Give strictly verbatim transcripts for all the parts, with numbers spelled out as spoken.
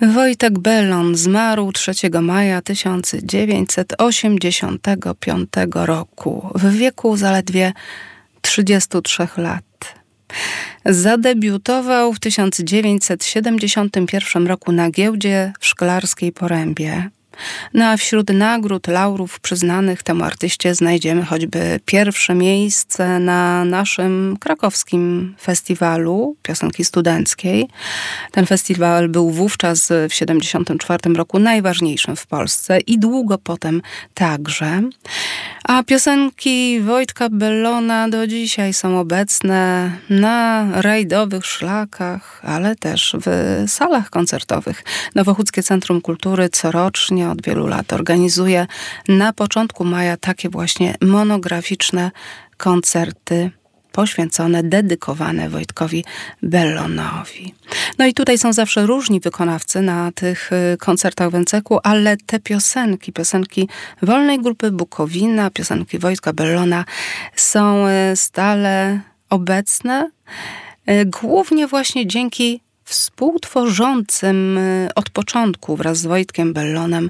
Wojtek Bellon zmarł trzeciego maja tysiąc dziewięćset osiemdziesiątego piątego roku w wieku zaledwie trzydziestu trzech lat. Zadebiutował w tysiąc dziewięćset siedemdziesiątym pierwszym roku na giełdzie w Szklarskiej Porębie. No a wśród nagród, laurów przyznanych temu artyście znajdziemy choćby pierwsze miejsce na naszym krakowskim festiwalu piosenki studenckiej. Ten festiwal był wówczas w siedemdziesiątym czwartym roku najważniejszym w Polsce i długo potem także. A piosenki Wojtka Bellona do dzisiaj są obecne na rajdowych szlakach, ale też w salach koncertowych. Nowochódzkie Centrum Kultury corocznie od wielu lat organizuje na początku maja takie właśnie monograficzne koncerty poświęcone, dedykowane Wojtkowi Bellonowi. No i tutaj są zawsze różni wykonawcy na tych koncertach w Enceku, ale te piosenki, piosenki Wolnej Grupy Bukowina, piosenki Wojtka Bellona są stale obecne, głównie właśnie dzięki współtworzącym od początku wraz z Wojtkiem Bellonem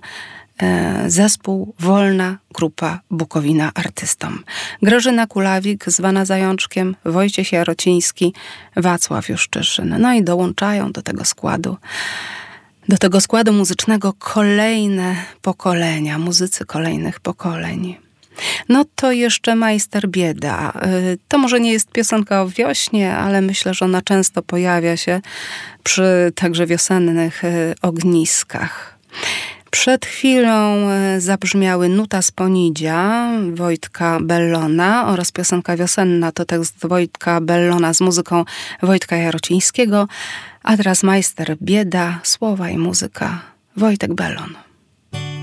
zespół Wolna Grupa Bukowina artystom. Grażyna Kulawik, zwana Zajączkiem, Wojciech Jarociński, Wacław Juszczyszyn. No i dołączają do tego składu, do tego składu muzycznego kolejne pokolenia, muzycy kolejnych pokoleń. No to jeszcze Majster Bieda. To może nie jest piosenka o wiośnie, ale myślę, że ona często pojawia się przy także wiosennych ogniskach. Przed chwilą zabrzmiały Nuta z Ponidzia Wojtka Bellona oraz piosenka wiosenna to tekst Wojtka Bellona z muzyką Wojtka Jarocińskiego, a teraz Majster Bieda, słowa i muzyka Wojtek Bellon.